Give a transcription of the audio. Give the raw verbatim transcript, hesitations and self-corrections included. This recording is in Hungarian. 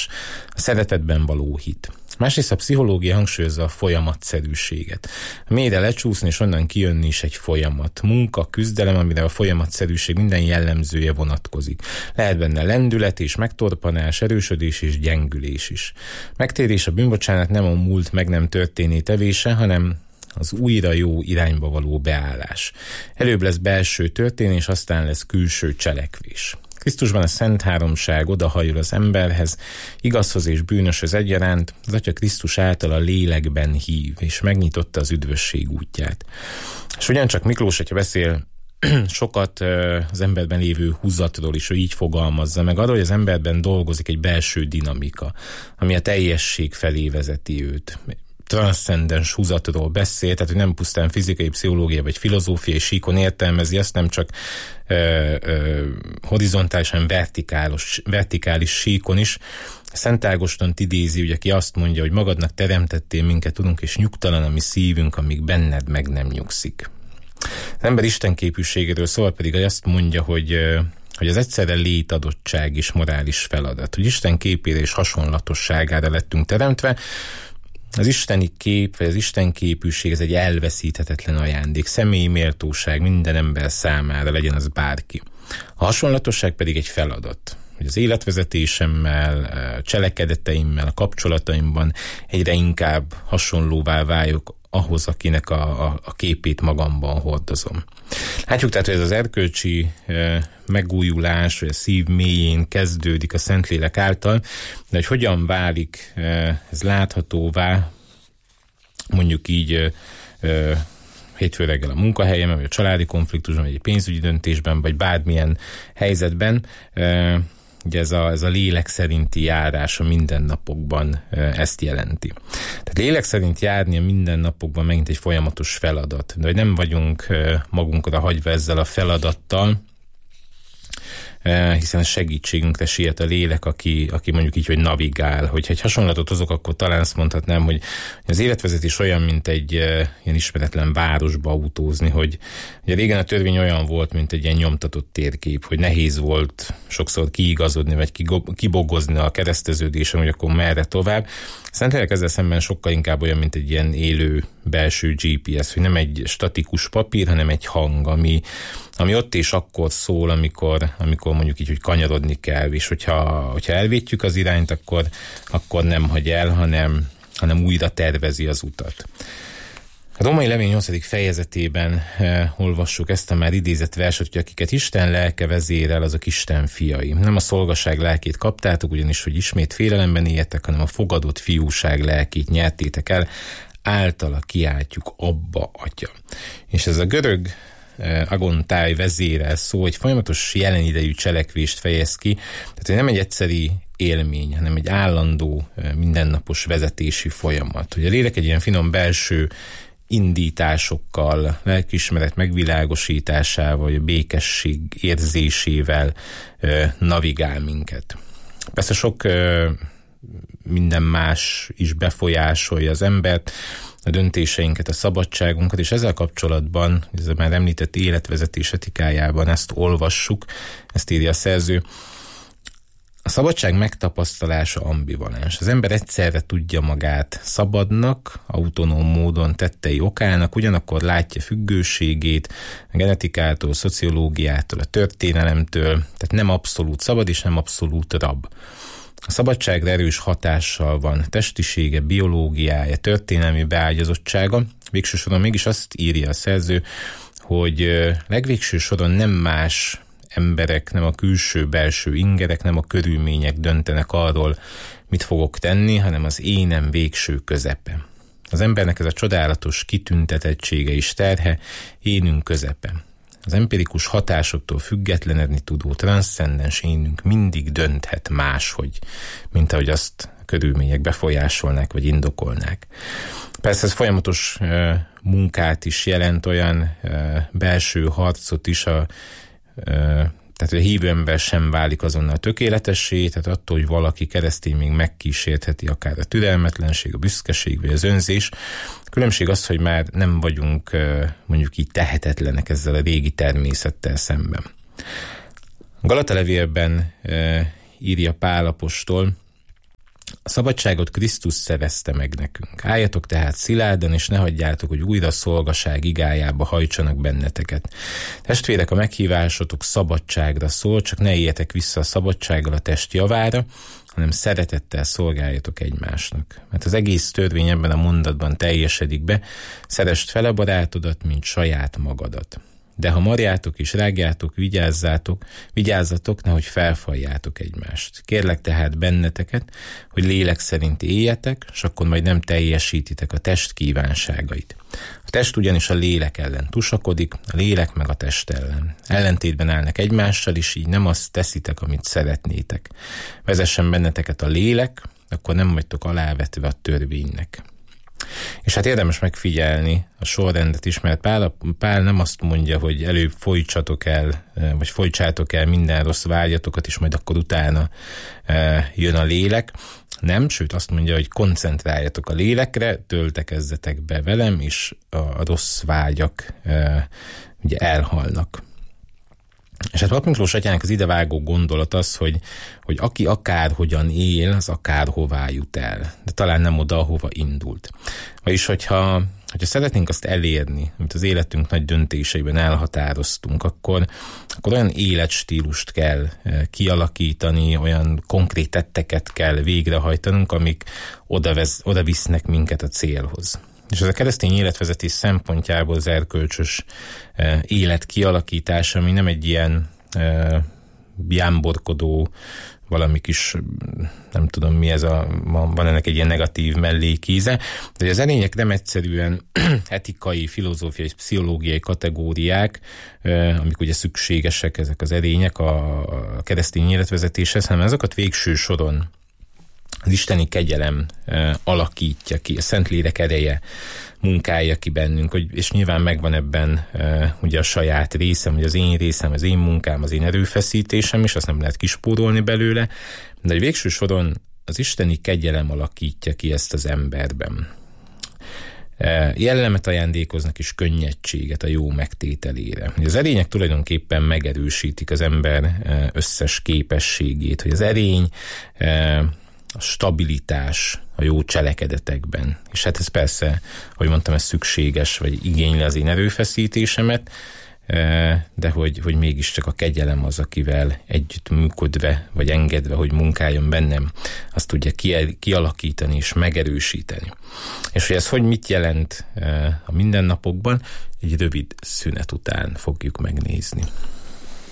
a szeretetben való hit. Másrészt a pszichológia hangsúlyozza a folyamatszerűséget. A mélyre lecsúszni és onnan kijönni is egy folyamat. Munka, küzdelem, amire a folyamatszerűség minden jellemzője vonatkozik. Lehet benne lendület és megtorpanás, erősödés és gyengülés is. Megtérés, a bűnbocsánat nem a múlt meg nem történné tevése, hanem az újra jó irányba való beállás. Előbb lesz belső történés, aztán lesz külső cselekvés. Krisztusban a Szent Háromság odahajol az emberhez, igazhoz és bűnöshöz egyaránt, az Atya Krisztus által a lélekben hív, és megnyitotta az üdvösség útját. És ugyancsak Miklós atya beszél sokat az emberben lévő húzatról is, hogy így fogalmazza meg arról, hogy az emberben dolgozik egy belső dinamika, ami a teljesség felé vezeti őt. Transzcendens húzatról beszél, tehát hogy nem pusztán fizikai, pszichológiai vagy filozófiai síkon értelmezi, azt nem csak ö, ö, horizontális, hanem vertikális, vertikális síkon is. Szent Ágoston idézi, ugye, aki azt mondja, hogy magadnak teremtettél minket, tudunk, és nyugtalan a mi szívünk, amíg benned meg nem nyugszik. Az ember istenképűségéről szól pedig azt mondja, hogy hogy az egyszerre létadottság és morális feladat, hogy Isten képére és hasonlatosságára lettünk teremtve. Az isteni kép, vagy az istenképűség, ez egy elveszíthetetlen ajándék, személyi méltóság minden ember számára, legyen az bárki. A hasonlatosság pedig egy feladat, hogy az életvezetésemmel, cselekedeteimmel, a kapcsolataimban egyre inkább hasonlóvá váljak ahhoz, akinek a, a, a képét magamban hordozom. Látjuk tehát, hogy ez az erkölcsi e, megújulás, vagy a szív mélyén kezdődik a Szentlélek által, de hogy hogyan válik e, ez láthatóvá, mondjuk így e, e, hétfő reggel a munkahelyemen, vagy a családi konfliktusban, vagy egy pénzügyi döntésben, vagy bármilyen helyzetben, e, ugye ez a, ez a lélek szerinti járás a mindennapokban ezt jelenti. Tehát lélek szerint járni a mindennapokban megint egy folyamatos feladat, de hogy nem vagyunk magunkra hagyva ezzel a feladattal, hiszen a segítségünkre siet a lélek, aki, aki mondjuk így, hogy navigál. Hogyha egy hasonlatot hozok, akkor talán azt mondhatnám, hogy az életvezetés olyan, mint egy ilyen ismeretlen városba autózni, hogy ugye régen a törvény olyan volt, mint egy ilyen nyomtatott térkép, hogy nehéz volt sokszor kiigazodni, vagy kibogozni a kereszteződésen, hogy akkor merre tovább. Szentlélek ezzel szemben sokkal inkább olyan, mint egy ilyen élő belső gé pé es, hogy nem egy statikus papír, hanem egy hang, ami, ami ott és akkor szól, amikor, amikor mondjuk így, hogy kanyarodni kell, és hogyha, hogyha elvétjük az irányt, akkor, akkor nem hagy el, hanem, hanem újra tervezi az utat. A római levél nyolcadik fejezetében eh, olvassuk ezt a már idézett verset, hogy akiket Isten lelke vezérel, azok Isten fiai. Nem a szolgaság lelkét kaptátok, ugyanis, hogy ismét félelemben éljetek, hanem a fogadott fiúság lelkét nyertétek el, általa kiáltjuk abba, atya. És ez a görög eh, agontáj vezérel szó, egy folyamatos jelen idejű cselekvést fejez ki, tehát hogy nem egy egyszeri élmény, hanem egy állandó, eh, mindennapos vezetési folyamat. Hogy a lélek egy ilyen finom belső indításokkal, lelkiismeret megvilágosításával, vagy a békesség érzésével ö, navigál minket. Persze sok ö, minden más is befolyásolja az embert, a döntéseinket, a szabadságunkat, és ezzel kapcsolatban, ez a már említett életvezetés etikájában ezt olvassuk, ezt írja a szerző. A szabadság megtapasztalása ambivalens. Az ember egyszerre tudja magát szabadnak, autonóm módon tettei okának, ugyanakkor látja függőségét a genetikától, a szociológiától, a történelemtől, tehát nem abszolút szabad és nem abszolút rab. A szabadságra erős hatással van testisége, biológiája, történelmi beágyazottsága. Végső soron mégis azt írja a szerző, hogy legvégső soron nem más emberek, nem a külső-belső ingerek, nem a körülmények döntenek arról, mit fogok tenni, hanem az énem végső közepe. Az embernek ez a csodálatos kitüntetettsége és terhe, énünk közepe. Az empirikus hatásoktól függetlenedni tudó transzcendens énünk mindig dönthet máshogy, mint ahogy azt a körülmények befolyásolnák vagy indokolnák. Persze ez folyamatos uh, munkát is jelent, olyan uh, belső harcot is, a tehát a hívő ember sem válik azonnal tökéletessé, tehát attól, hogy valaki keresztény még megkísértheti akár a türelmetlenség, a büszkeség vagy az önzés. A különbség az, hogy már nem vagyunk mondjuk így tehetetlenek ezzel a régi természettel szemben. A Galata levélben írja Pál apostol, A szabadságot Krisztus szerezte meg nekünk. Álljatok tehát szilárdan, és ne hagyjátok, hogy újra szolgaság igájába hajtsanak benneteket. Testvérek, a meghívásotok szabadságra szól, csak ne éljetek vissza a szabadsággal a test javára, hanem szeretettel szolgáljatok egymásnak. Mert az egész törvény ebben a mondatban teljesedik be, szeresd fel a barátodat, mint saját magadat. De ha marjátok és rágjátok, vigyázzátok, vigyázzatok, nehogy felfaljátok egymást. Kérlek tehát benneteket, hogy lélek szerint éljetek, és akkor majd nem teljesítitek a test kívánságait. A test ugyanis a lélek ellen tusakodik, a lélek meg a test ellen. Ellentétben állnak egymással, és így nem azt teszitek, amit szeretnétek. Vezessen benneteket a lélek, akkor nem vagytok alávetve a törvénynek. És hát érdemes megfigyelni a sorrendet is, mert Pál, Pál nem azt mondja, hogy előbb folytsatok el, vagy folytsátok el minden rossz vágyatokat, és majd akkor utána e, jön a lélek. Nem, sőt azt mondja, hogy koncentráljatok a lélekre, töltekezzetek be velem, és a, a rossz vágyak e, ugye elhalnak. És hát Pap Miklós atyának az idevágó gondolat az, hogy, hogy aki akárhogyan él, az akárhová jut el, de talán nem oda, ahova indult. Vagyis, hogyha, hogyha szeretnénk azt elérni, amit az életünk nagy döntéseiben elhatároztunk, akkor, akkor olyan életstílust kell kialakítani, olyan konkrét tetteket kell végrehajtanunk, amik oda, vez, oda visznek minket a célhoz. És ez a keresztény életvezetés szempontjából az erkölcsös e, élet kialakítása, ami nem egy ilyen e, jámborkodó, valami kis, nem tudom mi ez a, van ennek egy ilyen negatív mellékíze, de az erények nem egyszerűen etikai, filozófiai, pszichológiai kategóriák, e, amik ugye szükségesek ezek az erények a, a keresztény életvezetéshez, hanem azokat végső soron az isteni kegyelem uh, alakítja ki, a Szentlélek ereje munkálja ki bennünk, hogy, és nyilván megvan ebben uh, ugye a saját részem, hogy az én részem, az én munkám, az én erőfeszítésem, és azt nem lehet kispórolni belőle, de hogy végső soron az isteni kegyelem alakítja ki ezt az emberben. Uh, jellemet ajándékoznak és könnyedséget a jó megtételére. Az erények tulajdonképpen megerősítik az ember uh, összes képességét, hogy az erény uh, a stabilitás a jó cselekedetekben. És hát ez persze, ahogy mondtam, ez szükséges, vagy igényli az én erőfeszítésemet, de hogy, hogy mégiscsak a kegyelem az, akivel együtt működve, vagy engedve, hogy munkáljon bennem, azt tudja kialakítani és megerősíteni. És hogy ez hogy mit jelent a mindennapokban, egy rövid szünet után fogjuk megnézni.